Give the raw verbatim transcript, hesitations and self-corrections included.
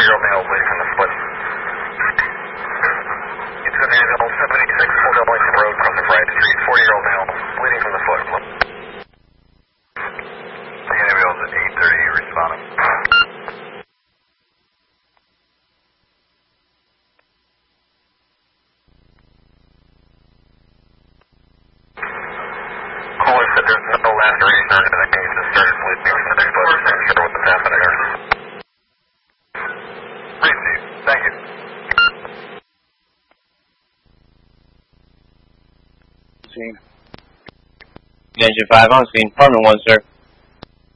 forty-year-old male bleeding from the foot. It's going to be seventy-six Old Ellington Road, across the Friday Street, forty-year-old male bleeding from the foot. The ambulance at eight thirty responding. Caller said there's no laceration or anything, he's just started bleeding from the foot. Not sure what's happening here. Received. Thank you. Engine five on scene, Department one, sir.